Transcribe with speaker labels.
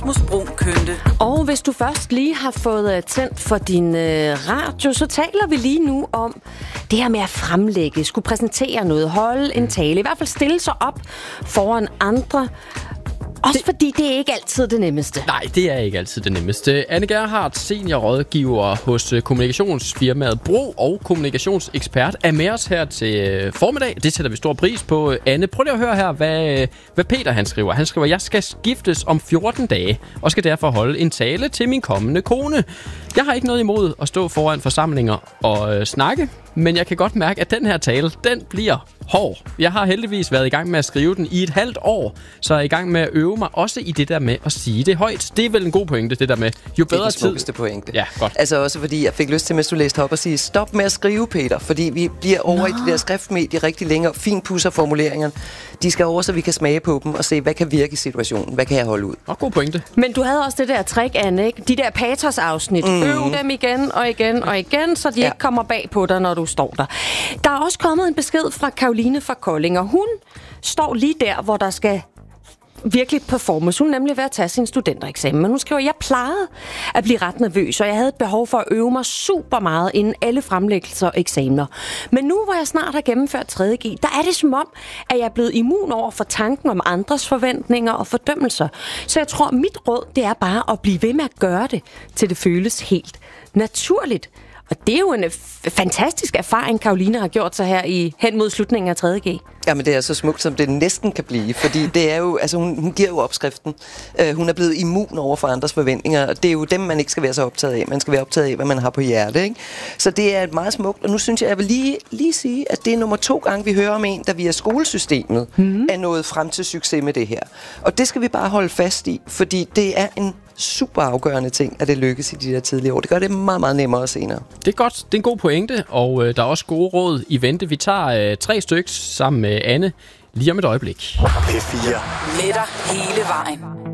Speaker 1: Rasmus Bruun Kønte.
Speaker 2: Og hvis du først lige har fået tændt for din radio, så taler vi lige nu om det her med at fremlægge, skulle præsentere noget, holde en tale, i hvert fald stille sig op foran andre. Også fordi det er ikke altid det nemmeste.
Speaker 3: Nej, det er ikke altid det nemmeste. Anne Gerhardt, seniorrådgiver hos kommunikationsfirmaet Bro og kommunikationsekspert, er med os her til formiddag. Det sætter vi stor pris på. Anne, prøv lige at høre her, hvad Peter han skriver. Han skriver, jeg skal skiftes om 14 dage og skal derfor holde en tale til min kommende kone. Jeg har ikke noget imod at stå foran forsamlinger og snakke, men jeg kan godt mærke, at den her tale, den bliver hård. Jeg har heldigvis været i gang med at skrive den i et halvt år, så jeg er i gang med at øve mig også i det der med at sige det højt. Det er vel en god pointe, det der med jo bedre tid. Det er den
Speaker 4: smukkeste pointe.
Speaker 3: Ja, godt.
Speaker 4: Altså også fordi jeg fik lyst til, mens du læste op, at sige, stop med at skrive, Peter, fordi vi bliver over i det der skriftmedie rigtig længere. Finpudser formuleringerne. De skal over, så vi kan smage på dem og se, hvad kan virke i situationen. Hvad kan jeg holde ud?
Speaker 3: God pointe.
Speaker 2: Men du havde også det der trick, Anne, ikke? De der patos-afsnit. Øv dem igen og igen og igen, så de ikke kommer bag på dig, når du står der. Der er også kommet en besked fra Caroline fra Kolding, og hun står lige der, hvor der skal virkelig performance. Hun er nemlig ved at tage sin studentereksamen, men hun skriver, jeg plejede at blive ret nervøs, og jeg havde et behov for at øve mig super meget inden alle fremlæggelser og eksamener. Men nu, hvor jeg snart har gennemført 3.G, der er det som om, at jeg er blevet immun over for tanken om andres forventninger og fordømmelser. Så jeg tror, mit råd, det er bare at blive ved med at gøre det, til det føles helt naturligt. Og det er jo en fantastisk erfaring, Caroline har gjort sig her hen mod slutningen af 3.G.
Speaker 4: Jamen, det er så smukt, som det næsten kan blive, fordi det er jo, altså hun giver jo opskriften. Hun er blevet immun over for andres forventninger, og det er jo dem, man ikke skal være så optaget af. Man skal være optaget af, hvad man har på hjerte, ikke? Så det er meget smukt, og nu synes jeg vil lige sige, at det er nummer 2 gang, vi hører om en, der via skolesystemet er nået frem til succes med det her. Og det skal vi bare holde fast i, fordi det er en super afgørende ting, at det lykkes i de der tidlige år. Det gør det meget, meget nemmere senere.
Speaker 3: Det er godt. Det er en god pointe, og der er også gode råd i vente. Vi tager 3 stykker sammen med Anne lige om et øjeblik.
Speaker 1: P4. Med dig hele vejen.